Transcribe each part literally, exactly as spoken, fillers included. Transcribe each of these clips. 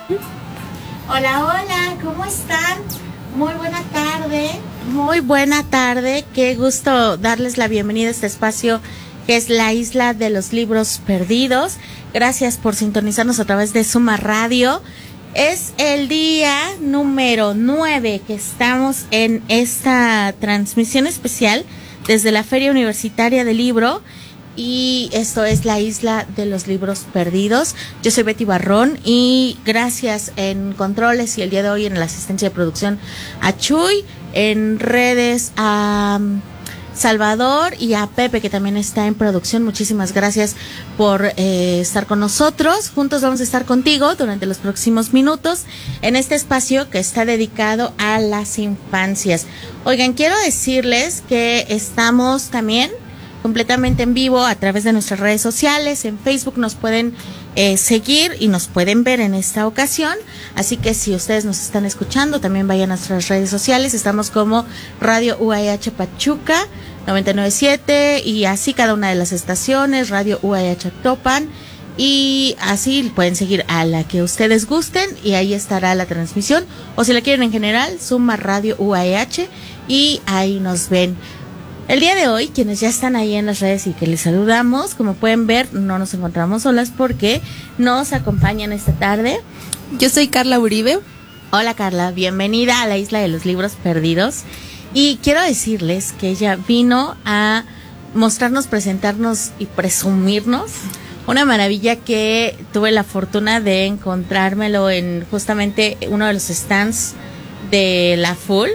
Hola, hola, ¿cómo están? Muy buena tarde. Muy buena tarde. Qué gusto darles la bienvenida a este espacio que es la Isla de los Libros Perdidos. Gracias por sintonizarnos a través de Suma Radio. Es el día número nueve que estamos en esta transmisión especial desde la Feria Universitaria del Libro. Y esto es la Isla de los Libros Perdidos. Yo soy Betty Barrón y gracias en controles y el día de hoy en la asistencia de producción a Chuy, en redes a Salvador y a Pepe, que también está en producción. Muchísimas gracias por eh, estar con nosotros. Juntos vamos a estar contigo durante los próximos minutos en este espacio que está dedicado a las infancias. Oigan, quiero decirles que estamos también completamente en vivo a través de nuestras redes sociales. En Facebook nos pueden eh, seguir y nos pueden ver en esta ocasión. Así que si ustedes nos están escuchando, también vayan a nuestras redes sociales. Estamos como Radio U A H Pachuca noventa y nueve punto siete y así cada una de las estaciones, Radio U A H Topan. Y así pueden seguir a la que ustedes gusten y ahí estará la transmisión. O si la quieren en general, Suma Radio U A H y ahí nos ven. El día de hoy, quienes ya están ahí en las redes y que les saludamos, como pueden ver, no nos encontramos solas porque nos acompañan esta tarde. Yo soy Carla Uribe. Hola Carla, bienvenida a la Isla de los Libros Perdidos. Y quiero decirles que ella vino a mostrarnos, presentarnos y presumirnos una maravilla que tuve la fortuna de encontrármelo en justamente uno de los stands de la Full.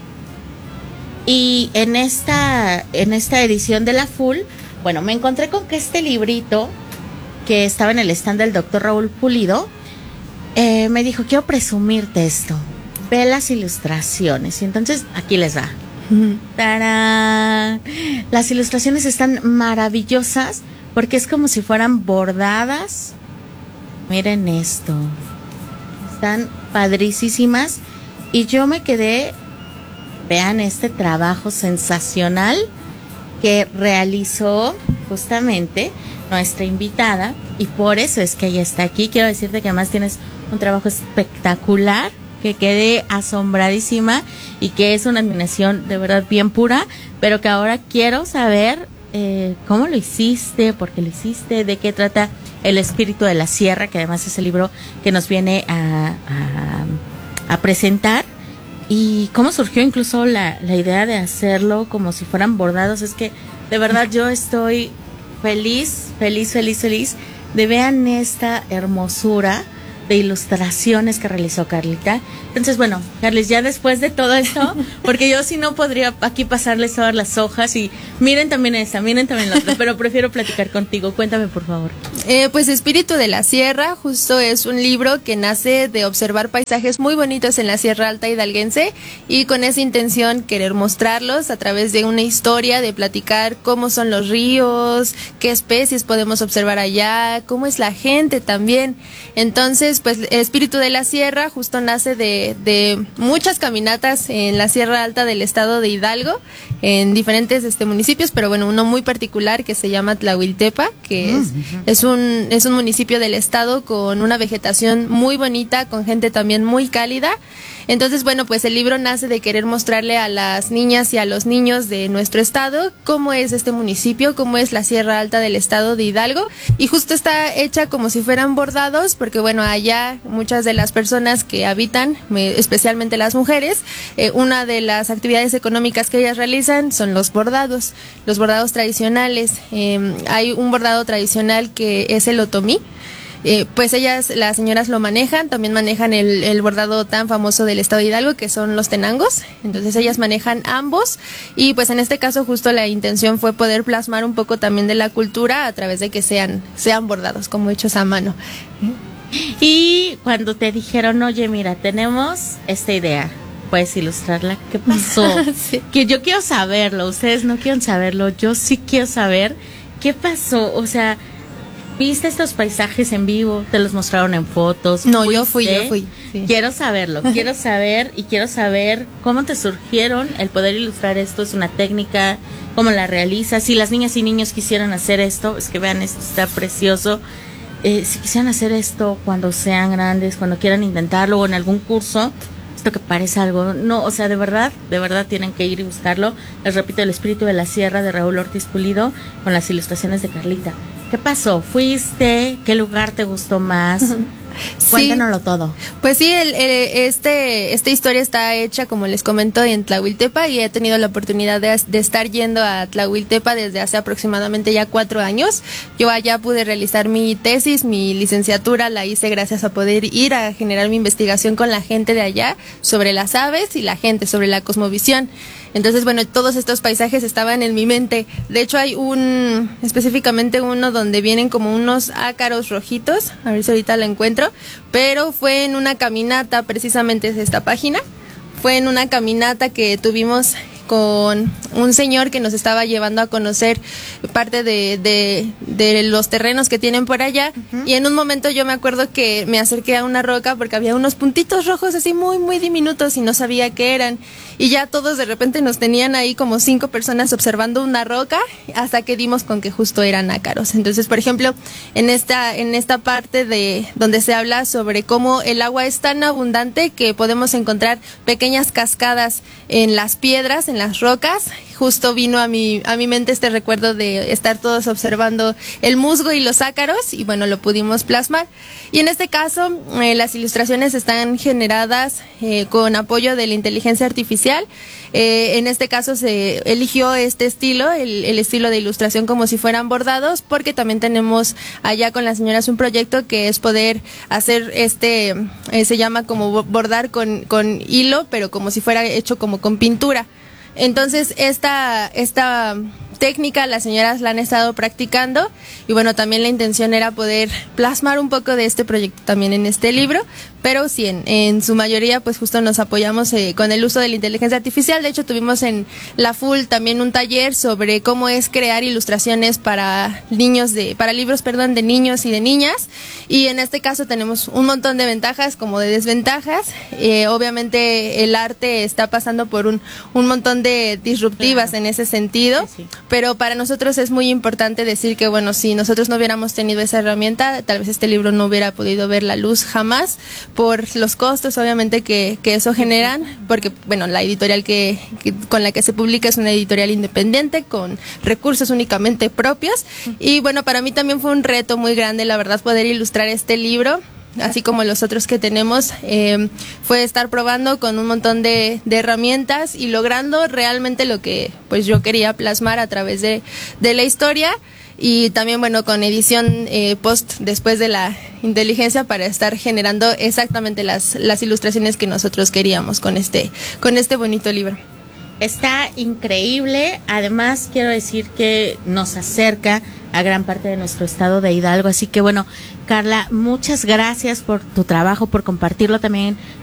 Y en esta, en esta edición de la Full, bueno, me encontré con que este librito que estaba en el stand del doctor Raúl Pulido, eh, me dijo, quiero presumirte esto, ve las ilustraciones. Y entonces aquí les va. Uh-huh. ¡Tarán! Las ilustraciones están maravillosas porque es como si fueran bordadas. Miren esto, están padricísimas y yo me quedé. Vean este trabajo sensacional que realizó justamente nuestra invitada y por eso es que ella está aquí. Quiero decirte que además tienes un trabajo espectacular, que quedé asombradísima y que es una admiración de verdad bien pura, pero que ahora quiero saber eh, cómo lo hiciste, por qué lo hiciste, de qué trata El Espíritu de la Sierra, que además es el libro que nos viene a, a, a presentar. Y cómo surgió incluso la, la idea de hacerlo como si fueran bordados. Es que de verdad yo estoy feliz, feliz, feliz, feliz de vean esta hermosura de ilustraciones que realizó Carlita. Entonces, bueno, Carles, ya después de todo esto, porque yo sí no podría aquí pasarles todas las hojas y miren también esta, miren también la otra, pero prefiero platicar contigo. Cuéntame, por favor. Eh, pues Espíritu de la Sierra justo es un libro que nace de observar paisajes muy bonitos en la Sierra Alta hidalguense y con esa intención querer mostrarlos a través de una historia, de platicar cómo son los ríos, qué especies podemos observar allá, cómo es la gente también. Entonces, pues el Espíritu de la Sierra justo nace de, de muchas caminatas en la Sierra Alta del estado de Hidalgo, en diferentes este, municipios, pero bueno, uno muy particular que se llama Tlahuiltepa, que es, uh-huh. es un es un municipio del estado con una vegetación muy bonita, con gente también muy cálida. Entonces, bueno, pues el libro nace de querer mostrarle a las niñas y a los niños de nuestro estado cómo es este municipio, cómo es la Sierra Alta del estado de Hidalgo, y justo está hecha como si fueran bordados, porque bueno, allá muchas de las personas que habitan, especialmente las mujeres, eh, una de las actividades económicas que ellas realizan son los bordados, los bordados tradicionales. Eh, hay un bordado tradicional que es el otomí. Eh, pues ellas, las señoras lo manejan, también manejan el, el bordado tan famoso del estado de Hidalgo que son los tenangos, entonces ellas manejan ambos y pues en este caso justo la intención fue poder plasmar un poco también de la cultura a través de que sean, sean bordados como hechos a mano. Y cuando te dijeron, oye mira, tenemos esta idea, ¿puedes ilustrarla? ¿Qué pasó? Sí. Que yo quiero saberlo, ustedes no quieren saberlo, yo sí quiero saber qué pasó, o sea, ¿viste estos paisajes en vivo? ¿Te los mostraron en fotos? No, ¿fuiste? yo fui, yo fui. Sí. Quiero saberlo, quiero saber y quiero saber cómo te surgieron el poder ilustrar esto. ¿Es una técnica? ¿Cómo la realizas? Si las niñas y niños quisieran hacer esto, es que vean, esto está precioso. eh, si quisieran hacer esto cuando sean grandes, cuando quieran intentarlo o en algún curso, esto que parece algo, no, o sea, de verdad, de verdad tienen que ir y buscarlo. Les repito, El espíritu de la sierra de Raúl Ortiz Pulido con las ilustraciones de Carlita. ¿Qué pasó? ¿Fuiste? ¿Qué lugar te gustó más? Sí. Cuéntanoslo todo. Pues sí, el, el, este esta historia está hecha, como les comento, en Tlahuiltepa, y he tenido la oportunidad de, de estar yendo a Tlahuiltepa desde hace aproximadamente ya cuatro años. Yo allá pude realizar mi tesis, mi licenciatura la hice gracias a poder ir a generar mi investigación con la gente de allá sobre las aves y la gente sobre la cosmovisión. Entonces, bueno, todos estos paisajes estaban en mi mente. De hecho, hay un, específicamente uno donde vienen como unos ácaros rojitos, a ver si ahorita lo encuentro, pero fue en una caminata, precisamente es esta página, fue en una caminata que tuvimos con un señor que nos estaba llevando a conocer parte de, de, de los terrenos que tienen por allá. Uh-huh. Y en un momento yo me acuerdo que me acerqué a una roca porque había unos puntitos rojos así muy, muy diminutos y no sabía qué eran. Y ya todos de repente nos tenían ahí como cinco personas observando una roca hasta que dimos con que justo eran ácaros. Entonces, por ejemplo, en esta, en esta parte de donde se habla sobre cómo el agua es tan abundante que podemos encontrar pequeñas cascadas en las piedras, en las rocas, justo vino a mi, a mi mente este recuerdo de estar todos observando el musgo y los ácaros, y bueno, lo pudimos plasmar. Y en este caso, eh, las ilustraciones están generadas eh, con apoyo de la inteligencia artificial. Eh, en este caso se eligió este estilo, el, el estilo de ilustración como si fueran bordados, porque también tenemos allá con las señoras un proyecto que es poder hacer este, eh, se llama como bordar con, con hilo, pero como si fuera hecho como con pintura. Entonces, esta, esta técnica las señoras la han estado practicando, y bueno, también la intención era poder plasmar un poco de este proyecto también en este libro, pero sí, en, en su mayoría pues justo nos apoyamos eh, con el uso de la inteligencia artificial. De hecho, tuvimos en la F U L también un taller sobre cómo es crear ilustraciones para niños de, para libros, perdón, de niños y de niñas, y en este caso tenemos un montón de ventajas como de desventajas. Eh, obviamente el arte está pasando por un, un montón de disruptivas, claro, en ese sentido, sí, sí. Pero para nosotros es muy importante decir que, bueno, si nosotros no hubiéramos tenido esa herramienta, tal vez este libro no hubiera podido ver la luz jamás, por los costos obviamente que, que eso generan, porque bueno, la editorial que, que con la que se publica es una editorial independiente con recursos únicamente propios. Y bueno, para mí también fue un reto muy grande, la verdad, poder ilustrar este libro, así como los otros que tenemos. Eh, fue estar probando con un montón de, de herramientas y logrando realmente lo que pues yo quería plasmar a través de, de la historia. Y también, bueno, con edición eh, post después de la inteligencia para estar generando exactamente las, las ilustraciones que nosotros queríamos con este, con este bonito libro. Está increíble. Además, quiero decir que nos acerca a gran parte de nuestro estado de Hidalgo. Así que, bueno, Carla, muchas gracias por tu trabajo, por compartirlo también